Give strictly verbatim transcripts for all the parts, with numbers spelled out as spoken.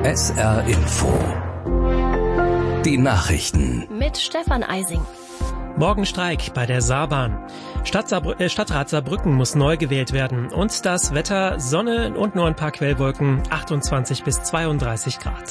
S R Info. Die Nachrichten. Mit Stefan Eising. Morgen Streik bei der Saarbahn. Stadt Saarbrü- äh, Stadtrat Saarbrücken muss neu gewählt werden. Und das Wetter, Sonne und nur ein paar Quellwolken, achtundzwanzig bis zweiunddreißig Grad.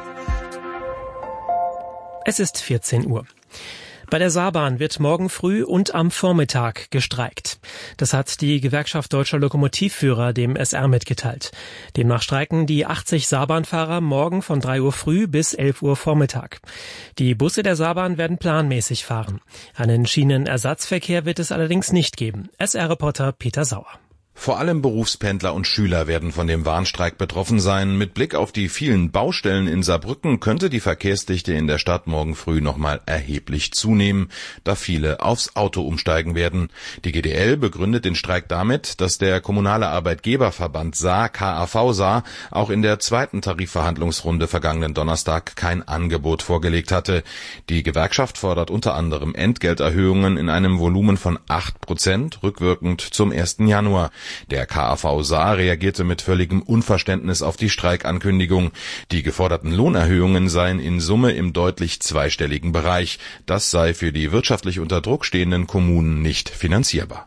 Es ist vierzehn Uhr. Bei der Saarbahn wird morgen früh und am Vormittag gestreikt. Das hat die Gewerkschaft Deutscher Lokomotivführer dem S R mitgeteilt. Demnach streiken die achtzig Saarbahnfahrer morgen von drei Uhr früh bis elf Uhr Vormittag. Die Busse der Saarbahn werden planmäßig fahren. Einen Schienenersatzverkehr wird es allerdings nicht geben. S R-Reporter Peter Sauer. Vor allem Berufspendler und Schüler werden von dem Warnstreik betroffen sein. Mit Blick auf die vielen Baustellen in Saarbrücken könnte die Verkehrsdichte in der Stadt morgen früh nochmal erheblich zunehmen, da viele aufs Auto umsteigen werden. Die G D L begründet den Streik damit, dass der kommunale Arbeitgeberverband Saar, K A V Saar, auch in der zweiten Tarifverhandlungsrunde vergangenen Donnerstag kein Angebot vorgelegt hatte. Die Gewerkschaft fordert unter anderem Entgelterhöhungen in einem Volumen von acht Prozent, rückwirkend zum ersten Januar. Der K A V Saar reagierte mit völligem Unverständnis auf die Streikankündigung. Die geforderten Lohnerhöhungen seien in Summe im deutlich zweistelligen Bereich. Das sei für die wirtschaftlich unter Druck stehenden Kommunen nicht finanzierbar.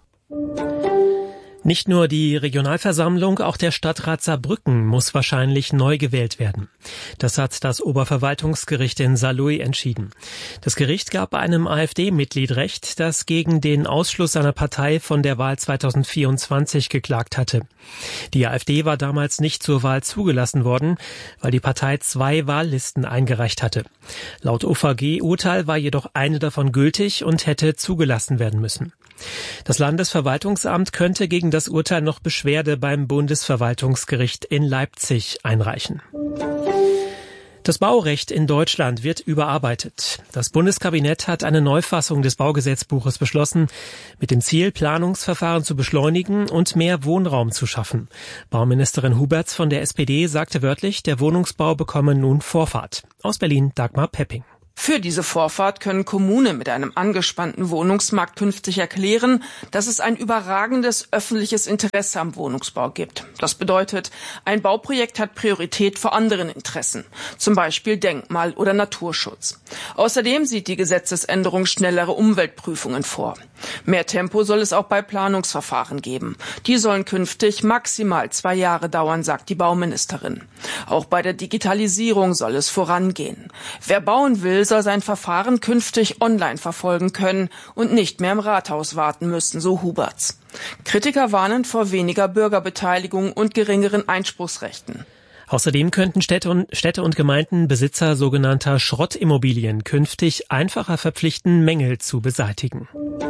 Nicht nur die Regionalversammlung, auch der Stadtrat Saarbrücken muss wahrscheinlich neu gewählt werden. Das hat das Oberverwaltungsgericht in Saarlouis entschieden. Das Gericht gab einem AfD-Mitglied Recht, das gegen den Ausschluss seiner Partei von der Wahl zweitausendvierundzwanzig geklagt hatte. Die AfD war damals nicht zur Wahl zugelassen worden, weil die Partei zwei Wahllisten eingereicht hatte. Laut O V G-Urteil war jedoch eine davon gültig und hätte zugelassen werden müssen. Das Landesverwaltungsamt könnte gegen das Urteil noch Beschwerde beim Bundesverwaltungsgericht in Leipzig einreichen. Das Baurecht in Deutschland wird überarbeitet. Das Bundeskabinett hat eine Neufassung des Baugesetzbuches beschlossen, mit dem Ziel, Planungsverfahren zu beschleunigen und mehr Wohnraum zu schaffen. Bauministerin Huberts von der S P D sagte wörtlich, der Wohnungsbau bekomme nun Vorfahrt. Aus Berlin Dagmar Pepping. Für diese Vorfahrt können Kommunen mit einem angespannten Wohnungsmarkt künftig erklären, dass es ein überragendes öffentliches Interesse am Wohnungsbau gibt. Das bedeutet, ein Bauprojekt hat Priorität vor anderen Interessen, zum Beispiel Denkmal- oder Naturschutz. Außerdem sieht die Gesetzesänderung schnellere Umweltprüfungen vor. Mehr Tempo soll es auch bei Planungsverfahren geben. Die sollen künftig maximal zwei Jahre dauern, sagt die Bauministerin. Auch bei der Digitalisierung soll es vorangehen. Wer bauen will, soll sein Verfahren künftig online verfolgen können und nicht mehr im Rathaus warten müssen, so Huberts. Kritiker warnen vor weniger Bürgerbeteiligung und geringeren Einspruchsrechten. Außerdem könnten Städte und, Städte und Gemeinden Besitzer sogenannter Schrottimmobilien künftig einfacher verpflichten, Mängel zu beseitigen.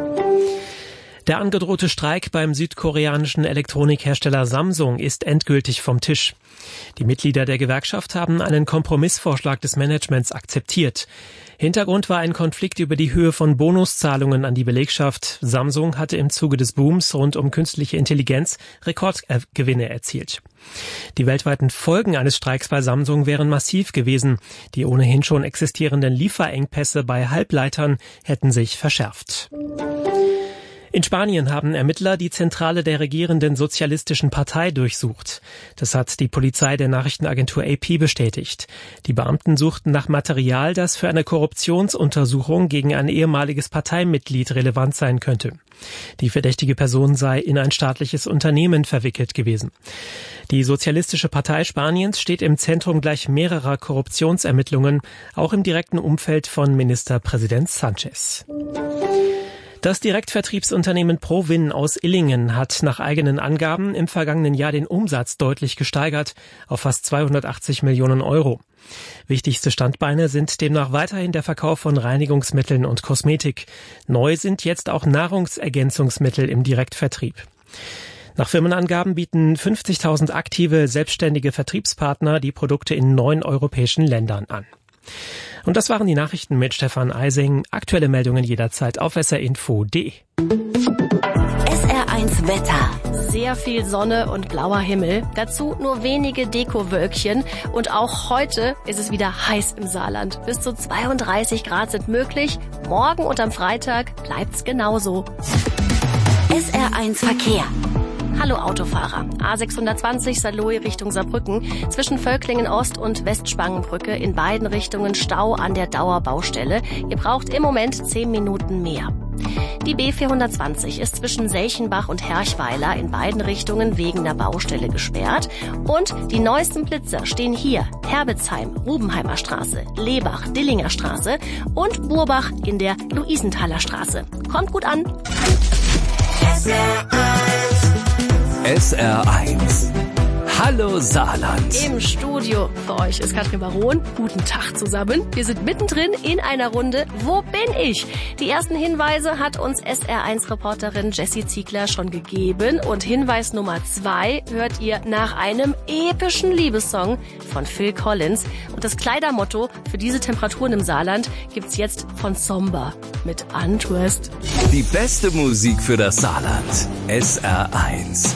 Der angedrohte Streik beim südkoreanischen Elektronikhersteller Samsung ist endgültig vom Tisch. Die Mitglieder der Gewerkschaft haben einen Kompromissvorschlag des Managements akzeptiert. Hintergrund war ein Konflikt über die Höhe von Bonuszahlungen an die Belegschaft. Samsung hatte im Zuge des Booms rund um künstliche Intelligenz Rekordgewinne erzielt. Die weltweiten Folgen eines Streiks bei Samsung wären massiv gewesen. Die ohnehin schon existierenden Lieferengpässe bei Halbleitern hätten sich verschärft. In Spanien haben Ermittler die Zentrale der regierenden Sozialistischen Partei durchsucht. Das hat die Polizei der Nachrichtenagentur A P bestätigt. Die Beamten suchten nach Material, das für eine Korruptionsuntersuchung gegen ein ehemaliges Parteimitglied relevant sein könnte. Die verdächtige Person sei in ein staatliches Unternehmen verwickelt gewesen. Die Sozialistische Partei Spaniens steht im Zentrum gleich mehrerer Korruptionsermittlungen, auch im direkten Umfeld von Ministerpräsident Sánchez. Das Direktvertriebsunternehmen Provin aus Illingen hat nach eigenen Angaben im vergangenen Jahr den Umsatz deutlich gesteigert auf fast zweihundertachtzig Millionen Euro. Wichtigste Standbeine sind demnach weiterhin der Verkauf von Reinigungsmitteln und Kosmetik. Neu sind jetzt auch Nahrungsergänzungsmittel im Direktvertrieb. Nach Firmenangaben bieten fünfzigtausend aktive, selbstständige Vertriebspartner die Produkte in neun europäischen Ländern an. Und das waren die Nachrichten mit Stefan Eising. Aktuelle Meldungen jederzeit auf s r info punkt d e. S R eins Wetter. Sehr viel Sonne und blauer Himmel. Dazu nur wenige Dekowölkchen. Und auch heute ist es wieder heiß im Saarland. Bis zu zweiunddreißig Grad sind möglich. Morgen und am Freitag bleibt's genauso. S R eins Verkehr. Hallo Autofahrer. A sechshundertzwanzig Saarlouis Richtung Saarbrücken. Zwischen Völklingen Ost und Westspangenbrücke in beiden Richtungen Stau an der Dauerbaustelle. Ihr braucht im Moment zehn Minuten mehr. Die B vierhundertzwanzig ist zwischen Selchenbach und Herchweiler in beiden Richtungen wegen der Baustelle gesperrt. Und die neuesten Blitzer stehen hier: Herbitzheim, Rubenheimer Straße, Lebach, Dillinger Straße und Burbach in der Luisenthaler Straße. Kommt gut an. S R eins. Hallo Saarland. Im Studio für euch ist Katrin Baron. Guten Tag zusammen. Wir sind mittendrin in einer Runde Wo bin ich? Die ersten Hinweise hat uns S R eins Reporterin Jessie Ziegler schon gegeben. Und Hinweis Nummer zwei hört ihr nach einem epischen Liebessong von Phil Collins. Und das Kleidermotto für diese Temperaturen im Saarland gibt's jetzt von Somber mit Undressed. Die beste Musik für das Saarland. S R eins.